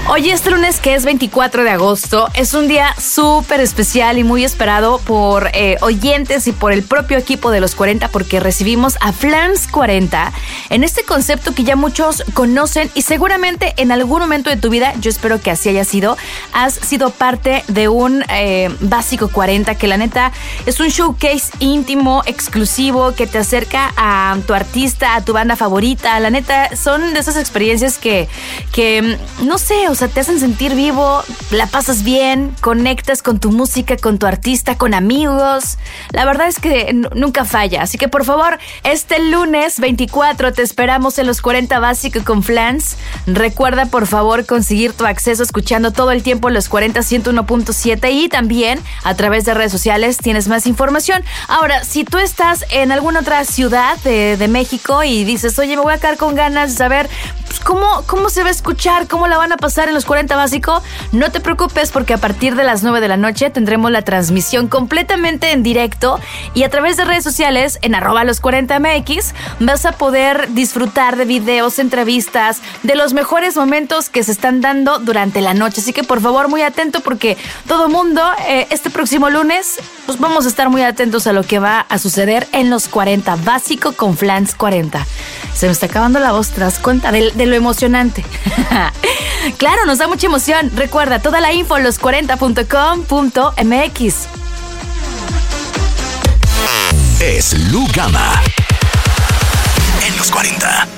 Hoy es lunes, que es 24 de agosto. Es un día súper especial y muy esperado por oyentes y por el propio equipo de los 40, porque recibimos a Flans 40 en este concepto que ya muchos conocen y seguramente en algún momento de tu vida, yo espero que así haya sido, has sido parte de un Básico 40, que la neta es un showcase íntimo, exclusivo, que te acerca a tu artista, a tu banda favorita. La neta, son de esas experiencias que no sé, o sea, te hacen sentir vivo, la pasas bien, conectas con tu música, con tu artista, con amigos. La verdad es que nunca falla. Así que por favor, este lunes 24 te esperamos en los 40 Básico con Flans. Recuerda por favor conseguir tu acceso escuchando todo el tiempo los 40 101.7 y también a través de redes sociales tienes más información. Ahora, si tú estás en alguna otra ciudad de México y dices, oye, me voy a quedar con ganas de saber pues, cómo se va a escuchar, cómo la van a pasar en los 40 Básico, no te preocupes, porque a partir de las 9 de la noche tendremos la transmisión completamente en directo y a través de redes sociales en @los40mx vas a poder disfrutar de videos, entrevistas, de los mejores momentos que se están dando durante la noche. Así que por favor, muy atento, porque todo mundo este próximo lunes pues vamos a estar muy atentos a lo que va a suceder en los 40 Básico con Flans 40. Se me está acabando la voz, ¿te das cuenta de lo emocionante? Claro, nos da mucha emoción. Recuerda, toda la info en los40.com.mx. Es Lu Gama en los 40.